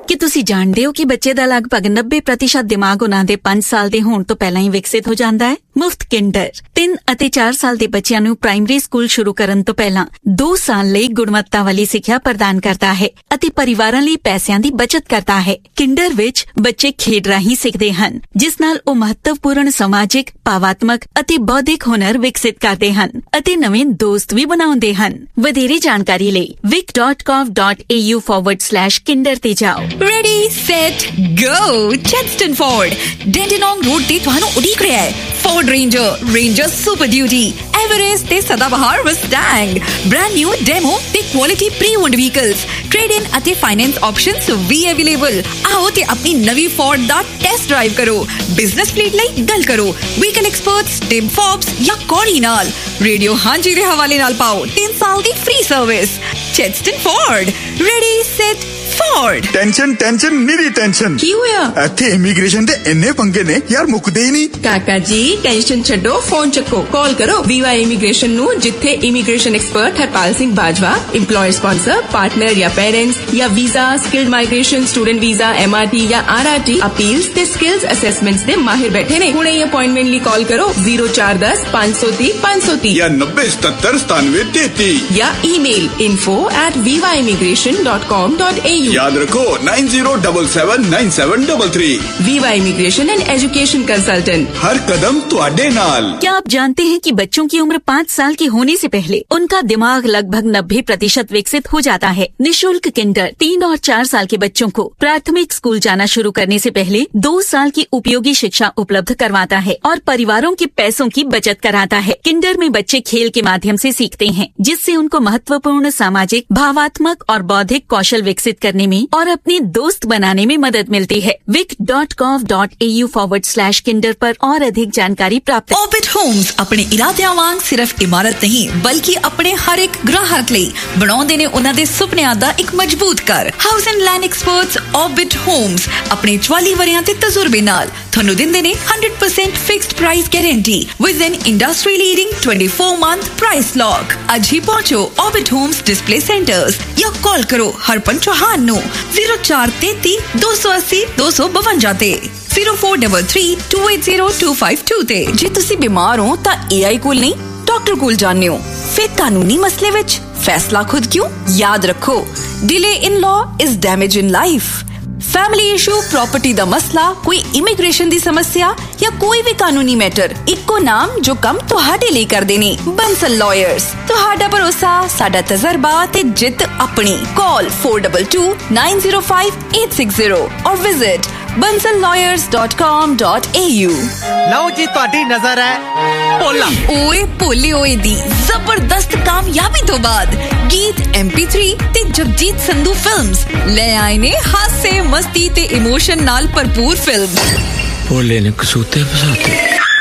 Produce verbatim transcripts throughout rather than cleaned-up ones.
ਕਿ ਤੁਸੀਂ ਜਾਣਦੇ ਹੋ ਕਿ ਬੱਚੇ ਦਾ ਲਗਭਗ ਨੱਬੇ ਪ੍ਰਤੀਸ਼ਤ ਦਿਮਾਗ ਉਹਨਾਂ ਦੇ ਪੰਜ ਸਾਲ ਦੇ ਹੋਣ ਤੋਂ ਪਹਿਲਾਂ ਹੀ ਵਿਕਸਿਤ ਹੋ ਜਾਂਦਾ ਹੈ। ਮੁਫਤ ਕਿੰਡਰ ਤਿੰਨ ਅਤੇ ਚਾਰ ਸਾਲ ਦੇ ਬੱਚਿਆਂ ਨੂੰ ਪ੍ਰਾਇਮਰੀ ਸਕੂਲ ਸ਼ੁਰੂ ਕਰਨ ਤੋਂ ਪਹਿਲਾਂ ਦੋ ਸਾਲ ਲਈ ਗੁਣਵੱਤਾ ਵਾਲੀ ਸਿੱਖਿਆ ਪ੍ਰਦਾਨ ਕਰਦਾ ਹੈ ਅਤੇ ਪਰਿਵਾਰਾਂ ਲਈ ਪੈਸਿਆਂ ਦੀ ਬਚਤ ਕਰਦਾ ਹੈ। ਕਿੰਡਰ ਵਿੱਚ ਬੱਚੇ ਖੇਡ ਰਾਹੀਂ ਸਿੱਖਦੇ ਹਨ, ਜਿਸ ਨਾਲ ਉਹ ਮਹੱਤਵਪੂਰਨ ਸਮਾਜਿਕ, ਭਾਵਾਤਮਕ ਅਤੇ ਬੌਧਿਕ ਹੁਨਰ ਵਿਕਸਿਤ ਕਰਦੇ ਹਨ ਅਤੇ ਨਵੇਂ ਦੋਸਤ ਵੀ ਬਣਾਉਂਦੇ ਹਨ। ਵਧੇਰੇ ਜਾਣਕਾਰੀ ਲਈ ਵਿਕ ਡਾਟ ਕੌਮ dot A you forward slash Kinder ਤੇ ਜਾਓ। Ready, set, go! Chadstone Ford, Dandenong Road ਤੇ ਤੁਹਾਨੂੰ ਉਡੀਕ ਰਿਹਾ ਹੈ। Ford Ranger, Ranger Super Duty, Everest ਤੇ ਸਦਾਬਹਾਰ Mustang, brand new demo ਤੇ quality pre-owned vehicles, trade-in ਅਤੇ finance options ਵੀ available। ਆਓ ਤੇ ਆਪਣੀ ਨਵੀਂ Ford ਦਾ ਟੈਸਟ ਡਰਾਈਵ ਕਰੋ। Business fleet ਲਈ ਗੱਲ ਕਰੋ Vehicle Experts, Tim Forbes ਜਾਂ Corey ਨਾਲ। ਰੇਡੀਓ ਹਾਂਜੀ ਦੇ ਹਵਾਲੇ ਨਾਲ ਪਾਓ ਤਿੰਨ ਸਾਲ ਦੀ free service। Chadstone Ford, ready, set, Ford। Tension tension ਨਿਰੀ tension ਕੀ ਹੋਇਆ? ਇੱਥੇ ਇਮੀਗ੍ਰੇਸ਼ਨ ਦੇ ਇੰਨੇ ਪੰਗੇ ਨੇ ਯਾਰ, ਮੁੱਕਦੇ ਹੀ ਨਹੀਂ। ਕਾਕਾ ਜੀ ਟੈਨਸ਼ਨ ਛੱਡੋ, ਫੋਨ ਚੱਕੋ, ਕਾਲ ਕਰੋ ਵੀਵਾ ਇਮੀਗ੍ਰੇਸ਼ਨ ਨੂੰ, ਜਿੱਥੇ immigration expert Harpal Singh Bajwa, employer sponsor, partner ਜਾਂ ਪੇਰੈਂਟਸ ਜਾਂ visa, skilled migration, student visa, MRT ਜਾਂ ਆਰਆਰਟੀ, ਅਪੀਲਸ ਤੇ ਸਕਿਲਸ ਅਸੈਸਮੈਂਟਸ ਦੇ ਮਾਹਿਰ ਬੈਠੇ ਨੇ। ਹੁਣੇ ਹੀ ਅਪਾਇੰਟਮੈਂਟ ਲਈ ਕਾਲ ਕਰੋ ਜ਼ੀਰੋ ਚਾਰ ਦਸ ਪੰਜ ਸੌ ਤੀਹ ਪੰਜ ਸੌ ਤੀਹ ਜਾਂ ਨੱਬੇ ਸਤੱਤਰ ਸਤਾਨਵੇਂ ਤੇਤੀ ਜਾਂ email info at viva immigration dot com dot a u। याद रखो nine zero double seven nine seven double three. Viva Immigration and Education Consultant, हर कदम तुहाडे नाल। क्या आप जानते हैं कि बच्चों की उम्र पाँच साल की होने से पहले उनका दिमाग लगभग नब्बे प्रतिशत विकसित हो जाता है। निशुल्क किंडर तीन और चार साल के बच्चों को प्राथमिक स्कूल जाना शुरू करने से पहले दो साल की उपयोगी शिक्षा उपलब्ध करवाता है और परिवारों के पैसों की बचत कराता है। किंडर में बच्चे खेल के माध्यम से सीखते हैं, जिससे उनको महत्वपूर्ण सामाजिक, भावात्मक और बौद्धिक कौशल विकसित करने में और अपने दोस्त बनाने में मदद मिलती है। Wick dot com dot A you forward slash Kinder पर और अधिक जानकारी प्राप्त। Orbit Homes ਆਪਣੇ ਇਰਾਦਿਆਂ ਵਾਂਗ ਸਿਰਫ ਇਮਾਰਤ ਨਹੀਂ, ਬਲਕਿ ਆਪਣੇ ਹਰ ਇੱਕ ਗ੍ਰਾਹਕ ਲਈ ਬਣਾਉਂਦੇ ਨੇ ਉਹਨਾਂ ਦੇ ਸੁਪਨਿਆਂ ਦਾ ਇੱਕ ਮਜ਼ਬੂਤ ਘਰ। House and land experts Orbit Homes ਆਪਣੇ ਚੁਆਲੀ ਵਰਿਆਂ ਦੇ ਤਜਰਬੇ ਨਾਲ ਤੁਹਾਨੂੰ ਦਿੰਦੇ ਨੇ hundred percent fixed price guarantee with N industry leading twenty-four month price lock. ਅੱਜ ਹੀ ਪਹੁੰਚੋ Orbit Homes ਡਿਸਪਲੇ ਸੈਂਟਰਸ ਜਾਂ ਕਾਲ ਕਰੋ ਹਰਪਨ ਚੌਹਾਨ ਨੂੰ ਜ਼ੀਰੋ ਚਾਰ ਤੇਤੀ ਦੋ ਸੌ ਅੱਸੀ ਦੋ ਸੌ ਬਵੰਜਾ ਤੇ zero four three three two eight zero two five two ਤੇ। ਜੇ ਤੁਸੀਂ ਬਿਮਾਰ ਹੋ ਤਾਂ ਏਆਈ ਕੋਲ ਨਹੀਂ, ਡਾਕਟਰ ਕੋਲ ਜਾਂਦੇ ਹੋ। ਫਿਰ ਕਾਨੂੰਨੀ ਮਸਲੇ ਵਿੱਚ ਫੈਸਲਾ ਖੁਦ ਕਿਉਂ? ਯਾਦ ਰੱਖੋ, delay in law is damage in life. Family issue, property ਦਾ ਮਸਲਾ, ਕੋਈ ਇਮੀਗ੍ਰੇਸ਼ਨ ਦੀ ਸਮੱਸਿਆ ਜਾਂ ਕੋਈ ਵੀ ਕਾਨੂੰਨੀ ਮੈਟਰ, ਇੱਕੋ ਨਾਮ ਜੋ ਕੰਮ ਤੁਹਾਡੇ ਲਈ ਕਰਦੇ ਨੇ, ਬੰਸਲ ਲਾਇਰਸ। ਤੁਹਾਡਾ ਭਰੋਸਾ, ਸਾਡਾ ਤਜਰਬਾ ਤੇ ਜਿੱਤ ਆਪਣੀ। ਕਾਲ four two two nine zero five eight six zero or visit bansal lawyers dot com dot a u। ਲਓ ਜੀ, ਤੁਹਾਡੀ ਨਜ਼ਰ ਹੈ ਭੋਲਾ। ਓਏ ਭੋਲੇ ਓਏ ਦੀ ਜ਼ਬਰਦਸਤ ਕਾਮਯਾਬੀ ਤੋਂ ਬਾਅਦ ਗੀਤ ਐਮ ਪੀ ਥ੍ਰੀ ਤੇ ਜਗਜੀਤ ਸੰਧੂ ਫਿਲਮਸ ਲੈ ਆਏ ਨੇ ਹਾਸੇ, ਮਸਤੀ ਤੇ ਇਮੋਸ਼ਨ ਨਾਲ ਭਰਪੂਰ ਫਿਲਮ ਭੋਲੇ ਨੇ ਕਸੂਤੇ ਫਸਾਤੇ।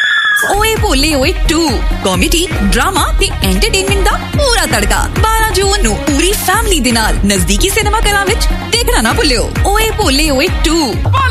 ਓਏ ਭੋਲੇ ਓਏ ਟੂ ਕਾਮੇਡੀ, ਡਰਾਮਾ ਤੇ ਐਂਟਰਟੇਨਮੈਂਟ ਦਾ ਪੂਰਾ ਤੜਕਾ ਬਾਰਾਂ ਜੂਨ ਨੂੰ ਪੂਰੀ ਫੈਮਿਲੀ ਦੇ ਨਾਲ ਨਜ਼ਦੀਕੀ ਸਿਨੇਮਾ ਘਰਾਂ ਵਿੱਚ ਦੇਖਣਾ ਨਾ ਭੁੱਲਿਓ। ਓਏ ਭੋਲੇ ਓਏ ਟੂ।